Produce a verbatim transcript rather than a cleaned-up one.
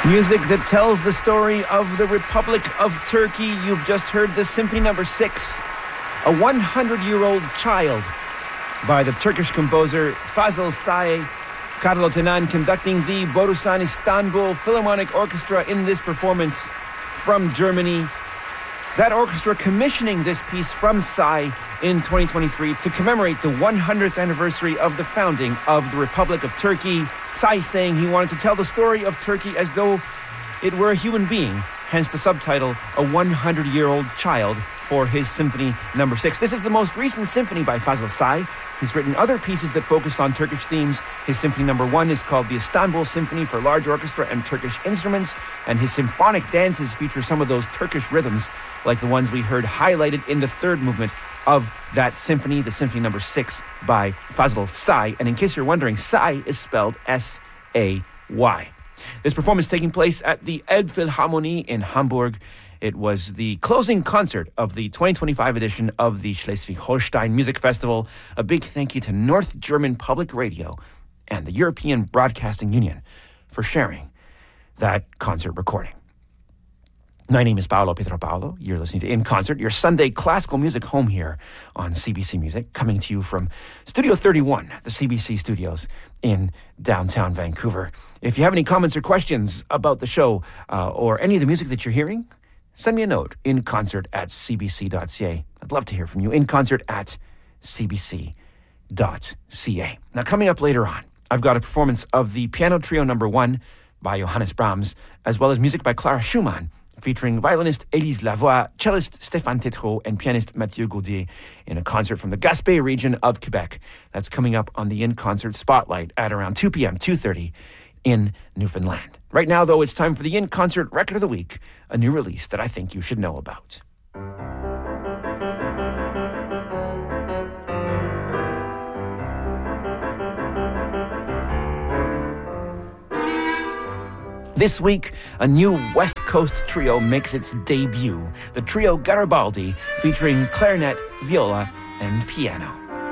Music that tells the story of the Republic of Turkey. You've just heard the Symphony Number Six, a hundred-year-old child by the Turkish composer Fazıl Say. Carlo Tenan conducting the Borusan Istanbul Philharmonic Orchestra in this performance from Germany. That orchestra commissioning this piece from Say in twenty twenty-three to commemorate the hundredth anniversary of the founding of the Republic of Turkey. Say saying he wanted to tell the story of Turkey as though it were a human being, hence the subtitle, A hundred-Year-Old Child, for his Symphony Number Six. This is the most recent symphony by Fazıl Say. He's written other pieces that focus on Turkish themes. His Symphony Number One is called the Istanbul Symphony for large orchestra and Turkish instruments, and his symphonic dances feature some of those Turkish rhythms, like the ones we heard highlighted in the third movement of that symphony, the Symphony Number Six by Fazıl Say. And in case you're wondering, Say is spelled S A Y. This performance taking place at the Elbphilharmonie in Hamburg. It was the closing concert of the twenty twenty-five edition of the Schleswig-Holstein Music Festival. A big thank you to North German Public Radio and the European Broadcasting Union for sharing that concert recording. My name is Paolo Pietropaolo. You're listening to In Concert, your Sunday classical music home here on C B C Music, coming to you from Studio thirty-one, the C B C studios in downtown Vancouver. If you have any comments or questions about the show uh, or any of the music that you're hearing, send me a note, inconcert at c b c dot c a. I'd love to hear from you, inconcert at c b c dot c a. Now, coming up later on, I've got a performance of the Piano Trio Number One by Johannes Brahms, as well as music by Clara Schumann, featuring violinist Élise Lavoie, cellist Stéphane Tétrault, and pianist Mathieu Gaudier in a concert from the Gaspé region of Quebec. That's coming up on the In Concert Spotlight at around two p.m., two thirty in Newfoundland. Right now, though, it's time for the In Concert Record of the Week, a new release that I think you should know about. This week, a new West Coast trio makes its debut. The trio Garibaldi, featuring clarinet, viola, and piano.